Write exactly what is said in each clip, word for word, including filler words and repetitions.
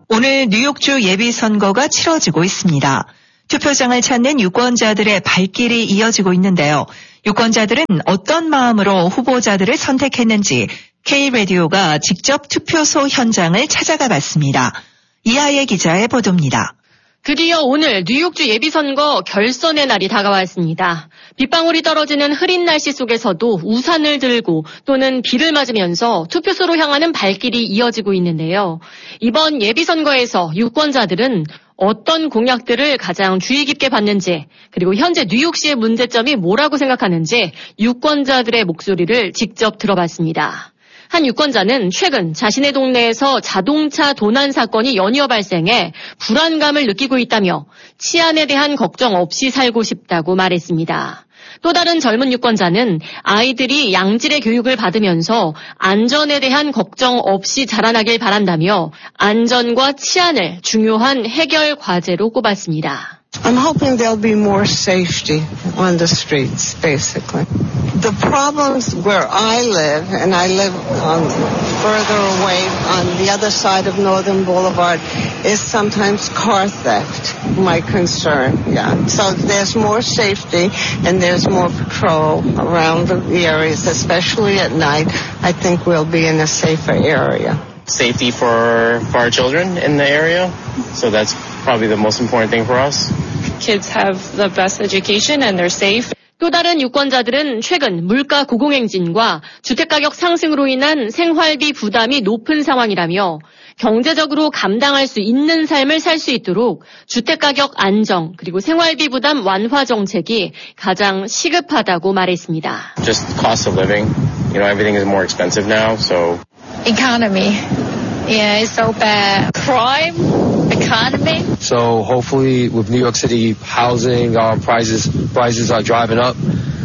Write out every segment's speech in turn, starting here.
오늘 뉴욕주 예비선거가 치러지고 있습니다. 투표장을 찾는 유권자들의 발길이 이어지고 있는데요. 유권자들은 어떤 마음으로 후보자들을 선택했는지 K-라디오가 직접 투표소 현장을 찾아가 봤습니다. 이하예 기자의 보도입니다. 드디어 오늘 뉴욕주 예비선거 결선의 날이 다가왔습니다. 빗방울이 떨어지는 흐린 날씨 속에서도 우산을 들고 또는 비를 맞으면서 투표소로 향하는 발길이 이어지고 있는데요. 이번 예비선거에서 유권자들은 어떤 공약들을 가장 주의 깊게 봤는지, 그리고 현재 뉴욕시의 문제점이 뭐라고 생각하는지 유권자들의 목소리를 직접 들어봤습니다. 한 유권자는 최근 자신의 동네에서 자동차 도난 사건이 연이어 발생해 불안감을 느끼고 있다며 치안에 대한 걱정 없이 살고 싶다고 말했습니다. 또 다른 젊은 유권자는 아이들이 양질의 교육을 받으면서 안전에 대한 걱정 없이 자라나길 바란다며 안전과 치안을 중요한 해결 과제로 꼽았습니다. I'm hoping there'll be more safety on the streets, basically. The problems where I live, and I live um, further away on the other side of Northern Boulevard, is sometimes car theft, my concern, yeah. So there's more safety and there's more patrol around the areas, especially at night. I think we'll be in a safer area. Safety for, for our children in the area, so that's probably the most important thing for us. Kids have the best education and they're safe. 또 다른 유권자들은 최근 물가 고공행진과 주택가격 상승으로 인한 생활비 부담이 높은 상황이라며 경제적으로 감당할 수 있는 삶을 살 수 있도록 주택가격 안정 그리고 생활비 부담 완화 정책이 가장 시급하다고 말했습니다. Just cost of living. You know, everything is more expensive now, so. Economy. Yeah, it's so bad. Crime, economy. So hopefully with New York City housing um, prices prices are driving up,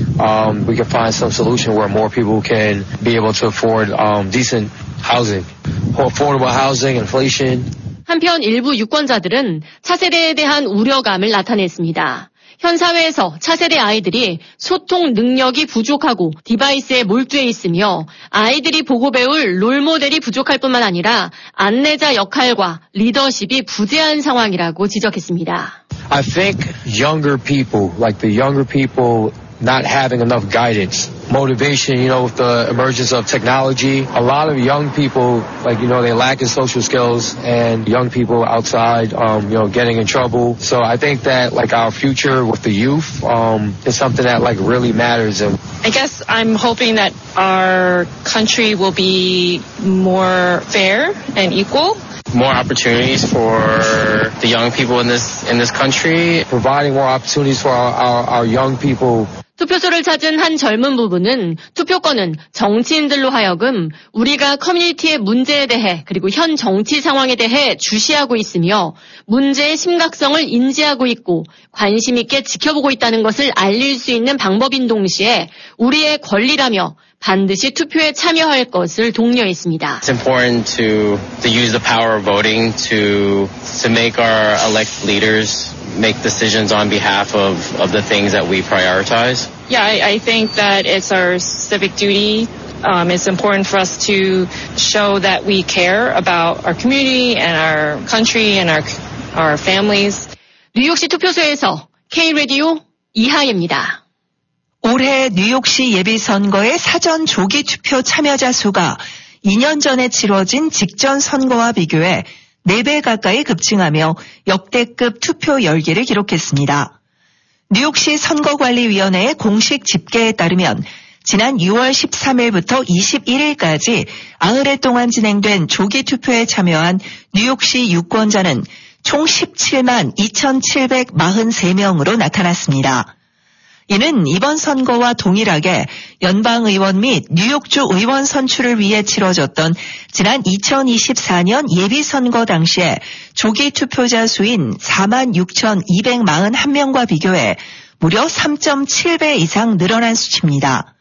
um, we can find some solution where more people can be able to afford um, decent housing. Affordable housing, inflation. 한편 일부 유권자들은 차세대에 대한 우려감을 나타냈습니다. 현 사회에서 차세대 아이들이 소통 능력이 부족하고 디바이스에 몰두해 있으며 아이들이 보고 배울 롤모델이 부족할 뿐만 아니라 안내자 역할과 리더십이 부재한 상황이라고 지적했습니다. I think younger people, like the younger people not having enough guidance, motivation, you know, with the emergence of technology. A lot of young people, like, you know, they lack in social skills and young people outside, um, you know, getting in trouble. So I think that, like, our future with the youth um, is something that, like, really matters. And I guess I'm hoping that our country will be more fair and equal. More opportunities for the young people in this in this country. Providing more opportunities for our, our, our young people. 투표소를 찾은 한 젊은 부부는 투표권은 정치인들로 하여금 우리가 커뮤니티의 문제에 대해 그리고 현 정치 상황에 대해 주시하고 있으며 문제의 심각성을 인지하고 있고 관심 있게 지켜보고 있다는 것을 알릴 수 있는 방법인 동시에 우리의 권리라며 반드시 투표에 참여할 것을 독려했습니다. It's important to to use the power of voting to to make our elect leaders make decisions on behalf of of the things that we prioritize. Yeah, I, I think that it's our civic duty. Um, it's important for us to show that we care about our community and our country and our our families. 뉴욕시 투표소에서 K-라디오 이하예입니다. 올해 뉴욕시 예비선거의 사전 조기 투표 참여자 수가 이 년 전에 치러진 직전 선거와 비교해 네 배 가까이 급증하며 역대급 투표 열기를 기록했습니다. 뉴욕시 선거관리위원회의 공식 집계에 따르면 지난 유월 십삼일부터 이십일일까지 나흘 동안 진행된 조기 투표에 참여한 뉴욕시 유권자는 총 십칠만 이천칠백사십삼 명으로 나타났습니다. 이는 이번 선거와 동일하게 연방의원 및 뉴욕주 의원 선출을 위해 치러졌던 지난 이천이십사 년 예비선거 당시에 조기 투표자 수인 사만 육천이백사십일 명과 비교해 무려 삼 점 칠 배 이상 늘어난 수치입니다.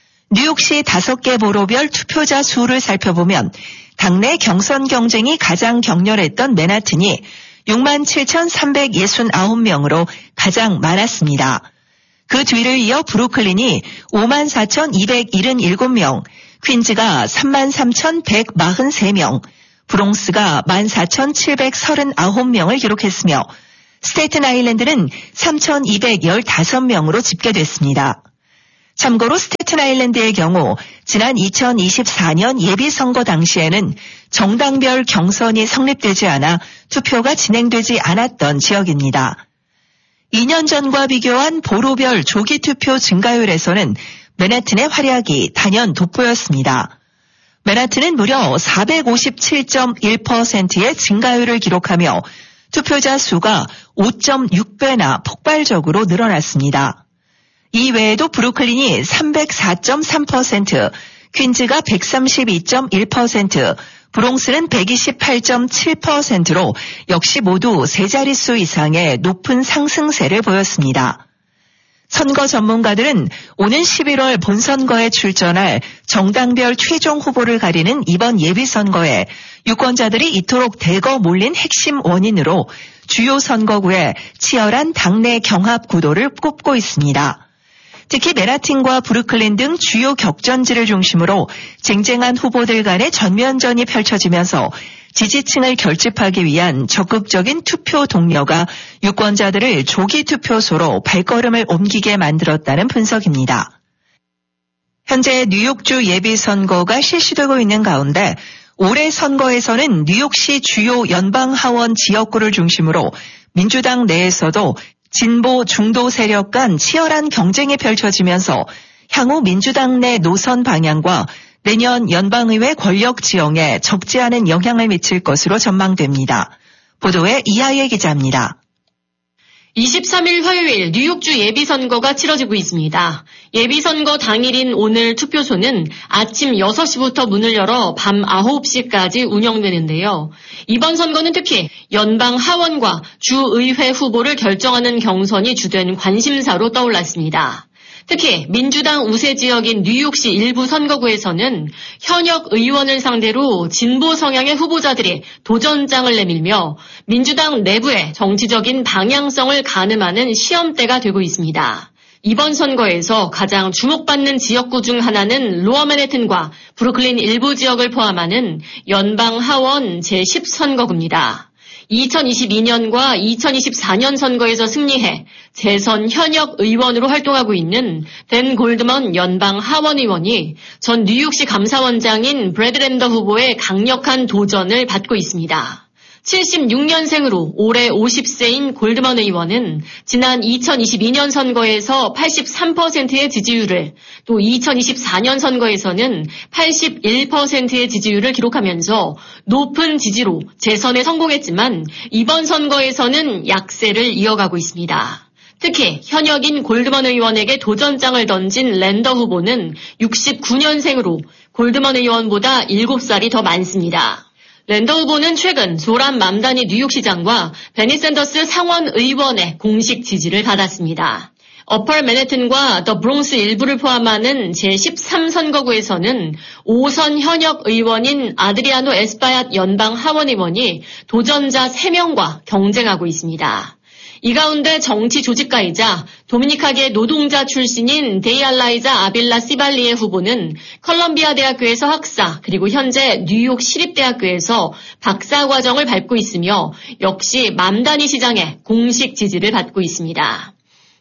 뉴욕시 다섯 개 보로별 투표자 수를 살펴보면 당내 경선 경쟁이 가장 격렬했던 맨하튼이 육만 칠천삼백육십구 명으로 가장 많았습니다. 그 뒤를 이어 브루클린이 오만 사천이백칠십칠 명, 퀸즈가 삼만 삼천백사십삼 명, 브롱스가 만 사천칠백삼십구 명을 기록했으며 스테이튼 아일랜드는 삼천이백십오 명으로 집계됐습니다. 참고로 스테이튼 아일랜드의 경우 지난 이천이십사 년 예비선거 당시에는 정당별 경선이 성립되지 않아 투표가 진행되지 않았던 지역입니다. 이 년 전과 비교한 보로별 조기 투표 증가율에서는 맨해튼의 활약이 단연 돋보였습니다. 맨해튼은 무려 사백오십칠 점 일 퍼센트의 증가율을 기록하며 투표자 수가 오 점 육 배나 폭발적으로 늘어났습니다. 이 외에도 브루클린이 삼백사 점 삼 퍼센트, 퀸즈가 백삼십이 점 일 퍼센트, 브롱스는 백이십팔 점 칠 퍼센트로 역시 모두 세 자릿수 이상의 높은 상승세를 보였습니다. 선거 전문가들은 오는 십일월 본선거에 출전할 정당별 최종 후보를 가리는 이번 예비선거에 유권자들이 이토록 대거 몰린 핵심 원인으로 주요 선거구의 치열한 당내 경합 구도를 꼽고 있습니다. 특히 맨하튼과 브루클린 등 주요 격전지를 중심으로 쟁쟁한 후보들 간의 전면전이 펼쳐지면서 지지층을 결집하기 위한 적극적인 투표 동료가 유권자들을 조기 투표소로 발걸음을 옮기게 만들었다는 분석입니다. 현재 뉴욕주 예비선거가 실시되고 있는 가운데 올해 선거에서는 뉴욕시 주요 연방하원 지역구를 중심으로 민주당 내에서도 진보 중도 세력 간 치열한 경쟁이 펼쳐지면서 향후 민주당 내 노선 방향과 내년 연방의회 권력 지형에 적지 않은 영향을 미칠 것으로 전망됩니다. 보도에 이하예 기자입니다. 이십삼 일 화요일 뉴욕주 예비선거가 치러지고 있습니다. 예비선거 당일인 오늘 투표소는 아침 여섯 시부터 문을 열어 밤 아홉 시까지 운영되는데요. 이번 선거는 특히 연방 하원과 주의회 후보를 결정하는 경선이 주된 관심사로 떠올랐습니다. 특히 민주당 우세 지역인 뉴욕시 일부 선거구에서는 현역 의원을 상대로 진보 성향의 후보자들이 도전장을 내밀며 민주당 내부의 정치적인 방향성을 가늠하는 시험대가 되고 있습니다. 이번 선거에서 가장 주목받는 지역구 중 하나는 로어 맨해튼과 브루클린 일부 지역을 포함하는 연방 하원 제십 선거구입니다. 이천이십이 년과 이천이십사 년 선거에서 승리해 재선 현역 의원으로 활동하고 있는 댄 골드먼 연방 하원 의원이 전 뉴욕시 감사원장인 브래드 랜더 후보의 강력한 도전을 받고 있습니다. 칠십육 년생으로 올해 오십 세인 골드먼 의원은 지난 이천이십이 년 선거에서 팔십삼 퍼센트의 지지율을, 또 이천이십사 년 선거에서는 팔십일 퍼센트의 지지율을 기록하면서 높은 지지로 재선에 성공했지만 이번 선거에서는 약세를 이어가고 있습니다. 특히 현역인 골드먼 의원에게 도전장을 던진 랜더 후보는 육십구 년생으로 골드먼 의원보다 일곱 살이 더 많습니다. 랜더 후보는 최근 조람 맘다니 뉴욕시장과 베니 샌더스 상원 의원의 공식 지지를 받았습니다. 어펄 맨해튼과 더 브롱스 일부를 포함하는 제십삼 선거구에서는 오 선 현역 의원인 아드리아노 에스파얏 연방 하원 의원이 도전자 세 명과 경쟁하고 있습니다. 이 가운데 정치 조직가이자 도미니카계 노동자 출신인 데이알라이자 아빌라 시발리의 후보는 컬럼비아 대학교에서 학사, 그리고 현재 뉴욕 시립대학교에서 박사 과정을 밟고 있으며 역시 맘다니 시장의 공식 지지를 받고 있습니다.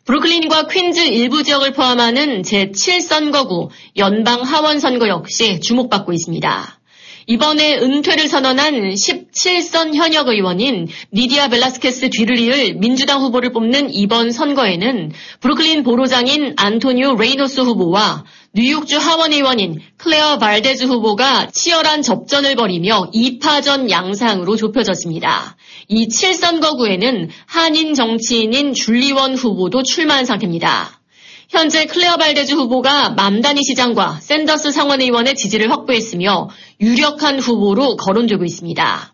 브루클린과 퀸즈 일부 지역을 포함하는 제칠 선거구 연방 하원 선거 역시 주목받고 있습니다. 이번에 은퇴를 선언한 십칠 선 현역 의원인 니디아 벨라스케스 뒤를 이을 민주당 후보를 뽑는 이번 선거에는 브루클린 보로장인 안토니오 레이노스 후보와 뉴욕주 하원 의원인 클레어 발데즈 후보가 치열한 접전을 벌이며 이 파전 양상으로 좁혀졌습니다. 이 칠 선거구에는 한인 정치인인 줄리원 후보도 출마한 상태입니다. 현재 클레어 발데즈 후보가 맘다니 시장과 샌더스 상원 의원의 지지를 확보했으며 유력한 후보로 거론되고 있습니다.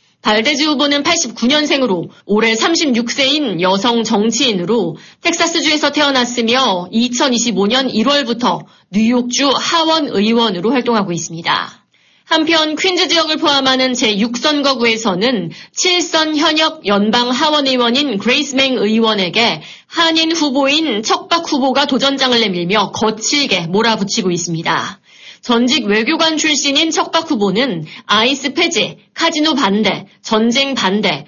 발데즈 후보는 팔십구 년생으로 올해 삼십육 세인 여성 정치인으로 텍사스주에서 태어났으며 이천이십오 년 일월부터 뉴욕주 하원 의원으로 활동하고 있습니다. 한편 퀸즈 지역을 포함하는 제육 선거구에서는 칠 선 현역 연방 하원 의원인 그레이스 맹 의원에게 한인 후보인 척박 후보가 도전장을 내밀며 거칠게 몰아붙이고 있습니다. 전직 외교관 출신인 척박 후보는 아이스 폐지, 카지노 반대, 전쟁 반대,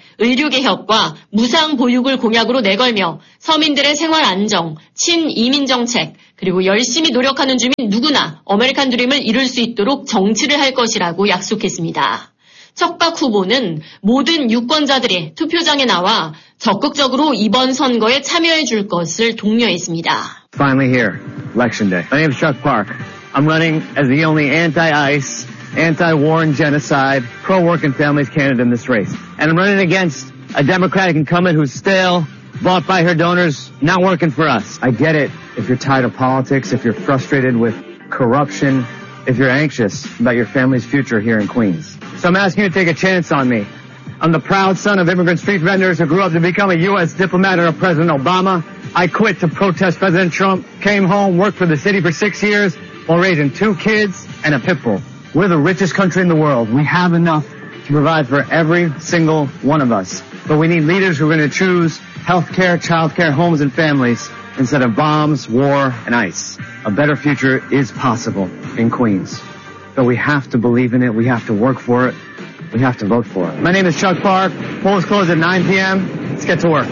의료개혁과 무상 보육을 공약으로 내걸며 서민들의 생활 안정, 친이민 정책, 그리고 열심히 노력하는 주민 누구나 아메리칸 드림을 이룰 수 있도록 정치를 할 것이라고 약속했습니다. 척박 후보는 모든 유권자들이 투표장에 나와 적극적으로 이번 선거에 참여해 줄 것을 독려했습니다. Finally here, election day. My name is Chuck Park. I'm running as the only anti-ICE, anti-war and genocide, pro-working families candidate in this race. And I'm running against a Democratic incumbent who's still bought by her donors, not working for us. I get it if you're tired of politics, if you're frustrated with corruption, if you're anxious about your family's future here in Queens. So I'm asking you to take a chance on me. I'm the proud son of immigrant street vendors who grew up to become a U S diplomat under President Obama. I quit to protest President Trump, came home, worked for the city for six years while raising two kids and a pit bull. We're the richest country in the world. We have enough to provide for every single one of us. But we need leaders who are going to choose healthcare, childcare, homes, and families instead of bombs, war, and ICE. A better future is possible in Queens. But we have to believe in it. We have to work for it. We have to vote for it. My name is Chuck Park. Polls close at nine p.m. Let's get to work.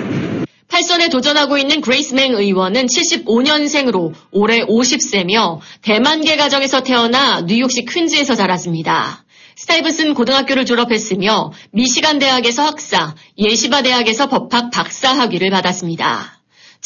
팔선에 도전하고 있는 그레이스 맹 의원은 칠십오 년생으로 올해 오십 세며 대만계 가정에서 태어나 뉴욕시 퀸즈에서 자랐습니다. 스타이브슨 고등학교를 졸업했으며 미시간 대학에서 학사, 예시바 대학에서 법학 박사 학위를 받았습니다.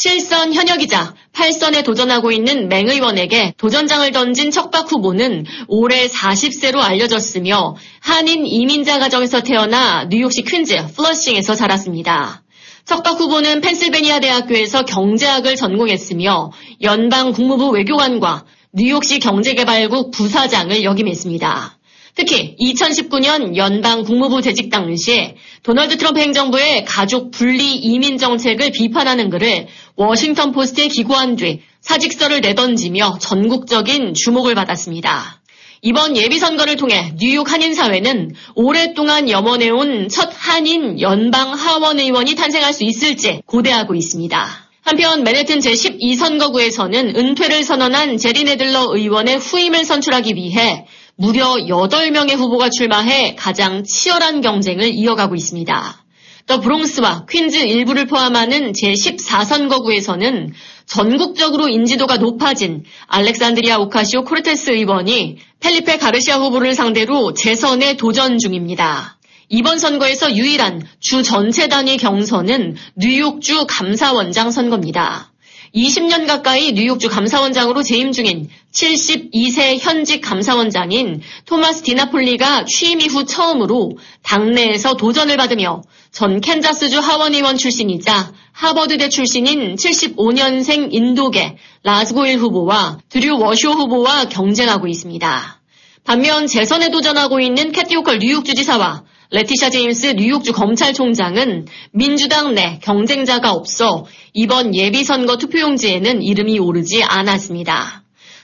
칠선 현역이자 팔선에 도전하고 있는 맹 의원에게 도전장을 던진 척박 후보는 올해 사십 세로 알려졌으며 한인 이민자 가정에서 태어나 뉴욕시 퀸즈 플러싱에서 자랐습니다. 척박 후보는 펜실베니아 대학교에서 경제학을 전공했으며 연방 국무부 외교관과 뉴욕시 경제개발국 부사장을 역임했습니다. 특히 이천십구 년 연방 국무부 재직 당시 도널드 트럼프 행정부의 가족 분리 이민 정책을 비판하는 글을 워싱턴 포스트에 기고한 뒤 사직서를 내던지며 전국적인 주목을 받았습니다. 이번 예비선거를 통해 뉴욕 한인사회는 오랫동안 염원해온 첫 한인 연방 하원 의원이 탄생할 수 있을지 고대하고 있습니다. 한편 맨해튼 제십이 선거구에서는 은퇴를 선언한 제리 네들러 의원의 후임을 선출하기 위해 무려 여덟 명의 후보가 출마해 가장 치열한 경쟁을 이어가고 있습니다. 더 브롱스와 퀸즈 일부를 포함하는 제십사 선거구에서는 전국적으로 인지도가 높아진 알렉산드리아 오카시오 코르테스 의원이 펠리페 가르시아 후보를 상대로 재선에 도전 중입니다. 이번 선거에서 유일한 주 전체 단위 경선은 뉴욕주 감사원장 선거입니다. 이십 년 가까이 뉴욕주 감사원장으로 재임 중인 칠십이 세 현직 감사원장인 토마스 디나폴리가 취임 이후 처음으로 당내에서 도전을 받으며 전 캔자스주 하원의원 출신이자 하버드대 출신인 칠십오 년생 인도계 라스고일 후보와 드류 워쇼 후보와 경쟁하고 있습니다. 반면 재선에 도전하고 있는 캐티 호컬 뉴욕주지사와 레티샤 제임스 뉴욕주 검찰총장은 민주당 내 경쟁자가 없어 이번 예비선거 투표용지에는 이름이 오르지 않았습니다.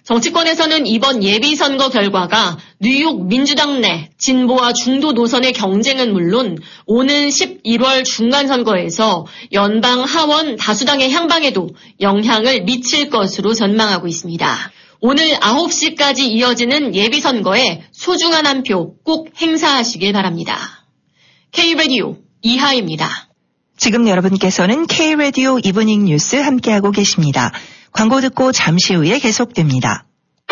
정치권에서는 이번 예비선거 결과가 뉴욕 민주당 내 진보와 중도 노선의 경쟁은 물론 오는 십일월 중간선거에서 연방 하원 다수당의 향방에도 영향을 미칠 것으로 전망하고 있습니다. 오늘 아홉 시까지 이어지는 예비선거에 소중한 한 표 꼭 행사하시길 바랍니다. K-라디오 이하입니다. 지금 여러분께서는 K-라디오 이브닝 뉴스 함께하고 계십니다. 광고 듣고 잠시 후에 계속됩니다.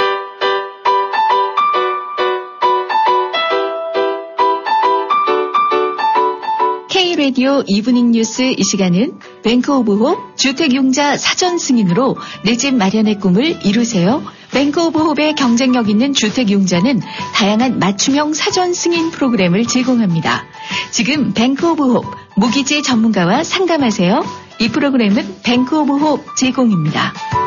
K-라디오 이브닝 뉴스 이 시간은 뱅크 오브 홉 주택용자 사전 승인으로 내 집 마련의 꿈을 이루세요. 뱅크 오브 홉의 경쟁력 있는 주택용자는 다양한 맞춤형 사전 승인 프로그램을 제공합니다. 지금 뱅크 오브 홉 모기지 전문가와 상담하세요. 이 프로그램은 뱅크 오브 홉 제공입니다.